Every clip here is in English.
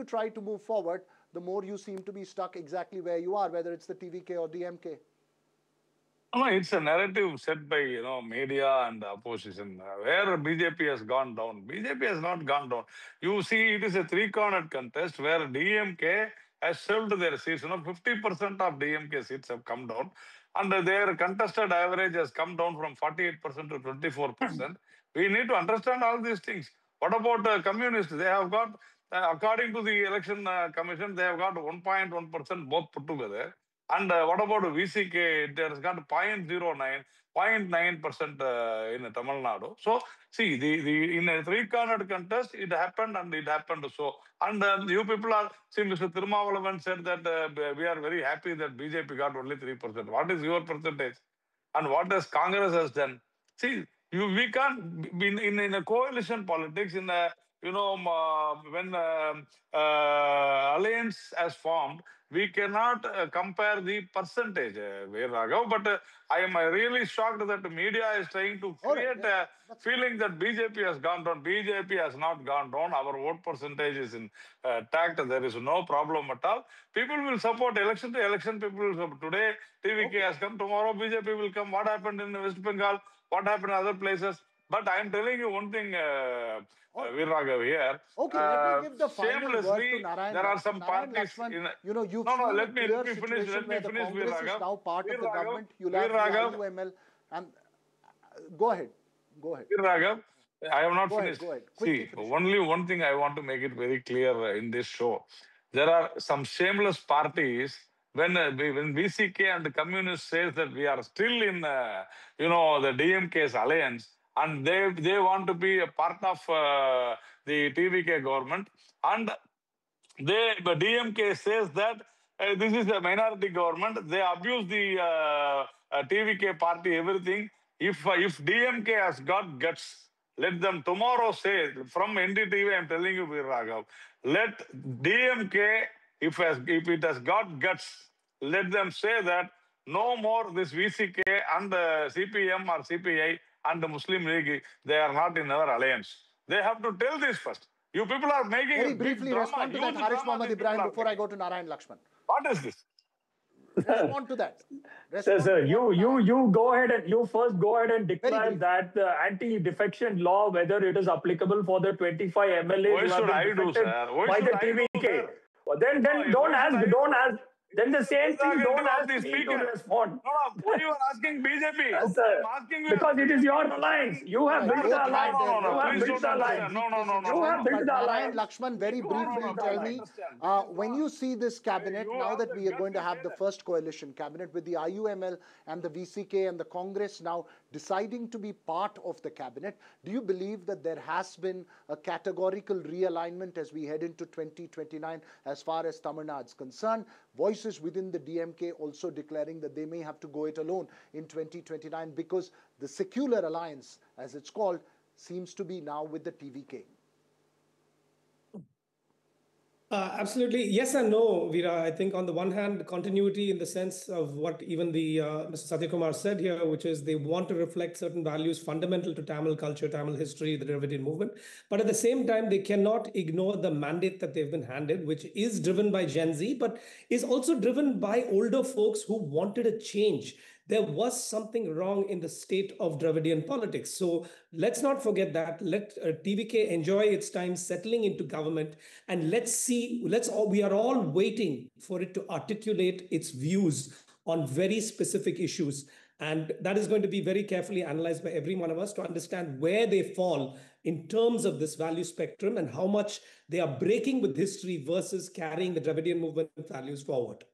you try to move forward, the more you seem to be stuck exactly where you are, whether it's the TVK or DMK. No, it's a narrative set by media and the opposition where BJP has gone down. BJP has not gone down. You see, it is a three-cornered contest where DMK has shelved their seats. 50% of DMK seats have come down, and their contested average has come down from 48% to 24%. We need to understand all these things. What about communists? They have got, according to the election commission, they have got 1.1% both put together. And what about VCK? It has got 0.09, 0.9% in Tamil Nadu. So, see, the in a three-cornered contest, it happened and it happened so. And you people are, see, Mr. Thirumavalavan said that we are very happy that BJP got only 3%. What is your percentage? And what has Congress has done? See, we can't be in a coalition politics, in a, when alliance has formed, we cannot compare the percentage, Raghav. But I am really shocked that the media is trying to create a feeling that BJP has gone down. BJP has not gone down. Our vote percentage is intact. There is no problem at all. People will support election to election. People will support. Today, TVK has come. Tomorrow, BJP will come. What happened in West Bengal? What happened in other places? But I am telling you one thing, Viraghav here. Okay, let me give the final word to Narayan. There are some Narayan parties. Lakshman, Let me finish. Let me finish, Congress is now part of the government. You'll have the IUML. And go ahead. Viraghav, I have not finished. Go ahead. See, only one thing I want to make it very clear in this show. There are some shameless parties. When VCK and the communists says that we are still in, the DMK's alliance, and they want to be a part of the TVK government, and the DMK says that this is a minority government. They abuse the TVK party, everything. If DMK has got guts, let them tomorrow say, from NDTV, I'm telling you, Viraghav, let DMK, if it has got guts, let them say that no more this VCK and CPM or CPI and the Muslim League, they are not in our alliance. They have to tell this first. You people are making very briefly respond to that, Harish Mohammad Ibrahim, before I go to Narayan Lakshman. What is this? Respond to that. Sir, you go ahead and you first go ahead and declare that the anti-defection law, whether it is applicable for the 25 MLAs who have been defected by the TVK. Then don't ask. Then the same thing, don't ask me to respond. No, why you are asking BJP? Yes, sir. I'm asking you. Because it is your alliance. You have built the alliance. You have built the alliance. You have built the alliance. Lakshman, very briefly tell me, when you see this cabinet, now that we are going to have the first coalition cabinet with the IUML and the VCK and the Congress now deciding to be part of the cabinet, do you believe that there has been a categorical realignment as we head into 2029 as far as Tamil Nadu is concerned? Voices within the DMK also declaring that they may have to go it alone in 2029 because the secular alliance, as it's called, seems to be now with the TVK. Absolutely. Yes and no, Veera. I think on the one hand, continuity in the sense of what even the Mr. Satyakumar said here, which is they want to reflect certain values fundamental to Tamil culture, Tamil history, the Dravidian movement. But at the same time, they cannot ignore the mandate that they've been handed, which is driven by Gen Z, but is also driven by older folks who wanted a change. There was something wrong in the state of Dravidian politics. So let's not forget that. Let TVK enjoy its time settling into government, and we are all waiting for it to articulate its views on very specific issues. And that is going to be very carefully analyzed by every one of us to understand where they fall in terms of this value spectrum and how much they are breaking with history versus carrying the Dravidian movement values forward.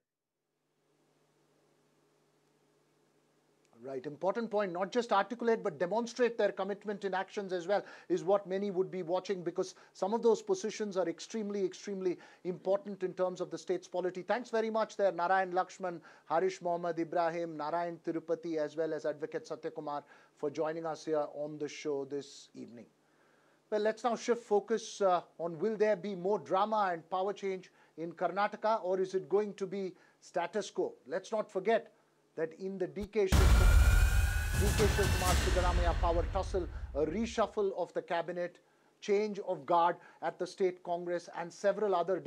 Right, important point, not just articulate but demonstrate their commitment in actions as well is what many would be watching, because some of those positions are extremely, extremely important in terms of the state's polity. Thanks very much there, Narayan Lakshman, Harish Mohammad Ibrahim, Narayan Tirupati, as well as Advocate Satyakumar for joining us here on the show this evening. Well, let's now shift focus on will there be more drama and power change in Karnataka, or is it going to be status quo? Let's not forget that in the DK Shivkumar Siddaramaiah power tussle, a reshuffle of the cabinet, change of guard at the state Congress and several other